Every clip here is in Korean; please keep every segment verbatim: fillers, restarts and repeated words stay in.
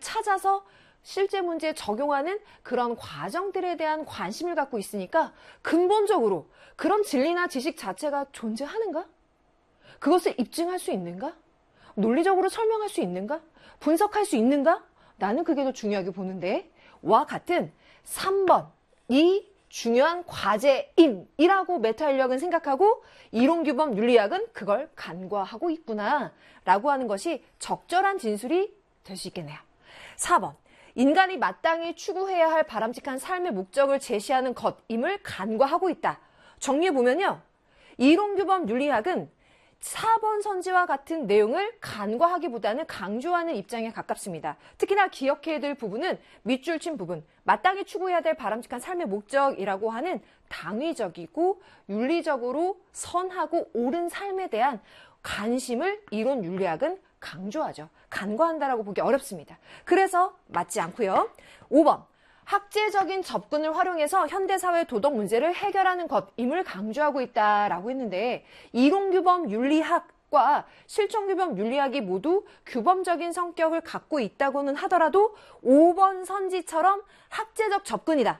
찾아서 실제 문제에 적용하는 그런 과정들에 대한 관심을 갖고 있으니까 근본적으로 그런 진리나 지식 자체가 존재하는가? 그것을 입증할 수 있는가? 논리적으로 설명할 수 있는가? 분석할 수 있는가? 나는 그게 더 중요하게 보는데, 와 같은 삼 번, 이 중요한 과제임이라고 메타인력은 생각하고 이론규범 윤리학은 그걸 간과하고 있구나 라고 하는 것이 적절한 진술이 될 수 있겠네요. 사 번, 인간이 마땅히 추구해야 할 바람직한 삶의 목적을 제시하는 것임을 간과하고 있다. 정리해보면요, 이론규범 윤리학은 사 번 선지와 같은 내용을 간과하기보다는 강조하는 입장에 가깝습니다. 특히나 기억해야 될 부분은 밑줄 친 부분, 마땅히 추구해야 될 바람직한 삶의 목적이라고 하는 당위적이고 윤리적으로 선하고 옳은 삶에 대한 관심을 이론 윤리학은 강조하죠. 간과한다라고 보기 어렵습니다. 그래서 맞지 않고요. 오 번, 학제적인 접근을 활용해서 현대사회 도덕 문제를 해결하는 것임을 강조하고 있다라고 했는데, 이론규범 윤리학과 실천규범 윤리학이 모두 규범적인 성격을 갖고 있다고는 하더라도 오 번 선지처럼 학제적 접근이다.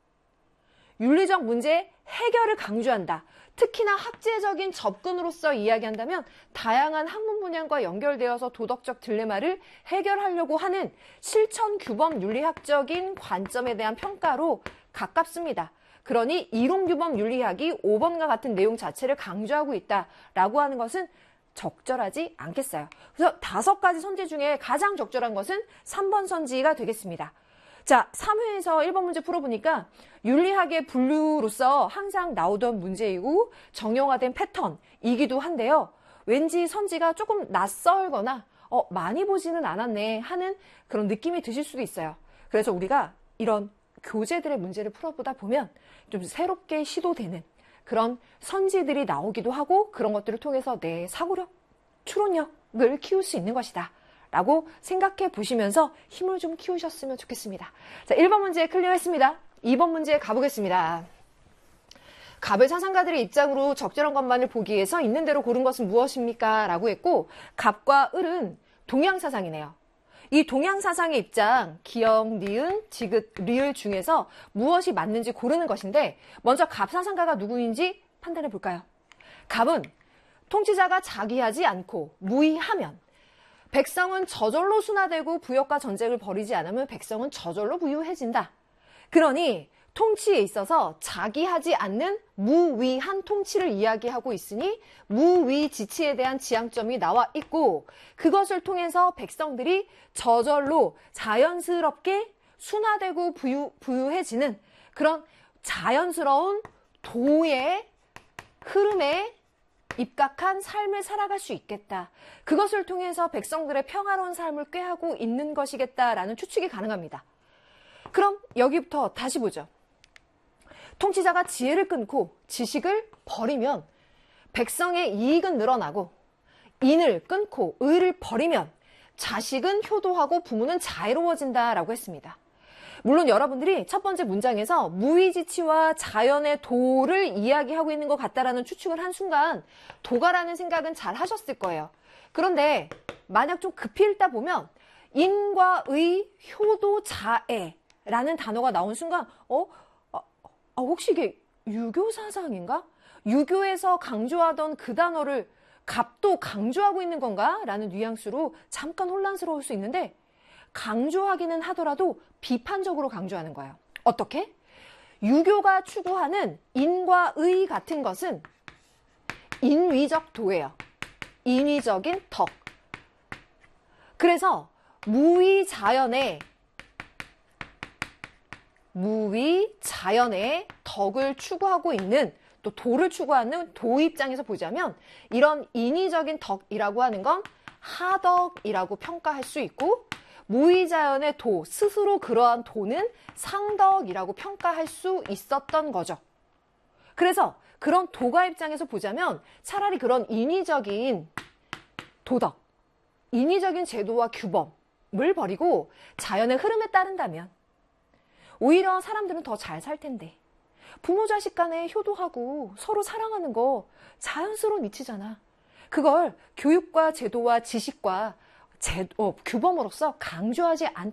윤리적 문제 해결을 강조한다. 특히나 학제적인 접근으로서 이야기한다면 다양한 학문 분야과 연결되어서 도덕적 딜레마를 해결하려고 하는 실천 규범 윤리학적인 관점에 대한 평가로 가깝습니다. 그러니 이론 규범 윤리학이 오 번과 같은 내용 자체를 강조하고 있다라고 하는 것은 적절하지 않겠어요. 그래서 다섯 가지 선지 중에 가장 적절한 것은 삼 번 선지가 되겠습니다. 자, 삼 회에서 일 번 문제 풀어보니까 윤리학의 분류로서 항상 나오던 문제이고 정형화된 패턴이기도 한데요. 왠지 선지가 조금 낯설거나 어, 많이 보지는 않았네 하는 그런 느낌이 드실 수도 있어요. 그래서 우리가 이런 교재들의 문제를 풀어보다 보면 좀 새롭게 시도되는 그런 선지들이 나오기도 하고, 그런 것들을 통해서 내 사고력, 추론력을 키울 수 있는 것이다 라고 생각해 보시면서 힘을 좀 키우셨으면 좋겠습니다. 자, 일 번 문제 클리어했습니다. 이 번 문제 가보겠습니다. 갑의 사상가들의 입장으로 적절한 것만을 보기 위해서 있는 대로 고른 것은 무엇입니까? 라고 했고, 갑과 을은 동양사상이네요. 이 동양사상의 입장, 기역, 니은, 지읒, 리을 중에서 무엇이 맞는지 고르는 것인데, 먼저 갑 사상가가 누구인지 판단해 볼까요? 갑은 통치자가 자기하지 않고 무의하면, 백성은 저절로 순화되고 부역과 전쟁을 벌이지 않으면 백성은 저절로 부유해진다. 그러니 통치에 있어서 자기하지 않는 무위한 통치를 이야기하고 있으니 무위지치에 대한 지향점이 나와 있고, 그것을 통해서 백성들이 저절로 자연스럽게 순화되고 부유, 부유해지는 그런 자연스러운 도의 흐름에 입각한 삶을 살아갈 수 있겠다. 그것을 통해서 백성들의 평화로운 삶을 꾀하고 있는 것이겠다라는 추측이 가능합니다. 그럼 여기부터 다시 보죠. 통치자가 지혜를 끊고 지식을 버리면 백성의 이익은 늘어나고, 인을 끊고 의를 버리면 자식은 효도하고 부모는 자애로워진다라고 했습니다. 물론 여러분들이 첫 번째 문장에서 무의지치와 자연의 도를 이야기하고 있는 것 같다라는 추측을 한 순간 도가라는 생각은 잘 하셨을 거예요. 그런데 만약 좀 급히 읽다 보면 인과 의, 효도, 자애라는 단어가 나온 순간 어? 아, 아, 혹시 이게 유교 사상인가? 유교에서 강조하던 그 단어를 갑도 강조하고 있는 건가? 라는 뉘앙스로 잠깐 혼란스러울 수 있는데, 강조하기는 하더라도 비판적으로 강조하는 거예요. 어떻게? 유교가 추구하는 인과 의 같은 것은 인위적 도예요. 인위적인 덕. 그래서 무위자연의 무위자연의 덕을 추구하고 있는, 또 도를 추구하는 도 입장에서 보자면 이런 인위적인 덕이라고 하는 건 하덕이라고 평가할 수 있고, 무위자연의 도, 스스로 그러한 도는 상덕이라고 평가할 수 있었던 거죠. 그래서 그런 도가 입장에서 보자면 차라리 그런 인위적인 도덕, 인위적인 제도와 규범을 버리고 자연의 흐름에 따른다면 오히려 사람들은 더 잘 살 텐데, 부모 자식 간에 효도하고 서로 사랑하는 거 자연스러운 이치잖아. 그걸 교육과 제도와 지식과 제, 어, 규범으로서 강조하지 않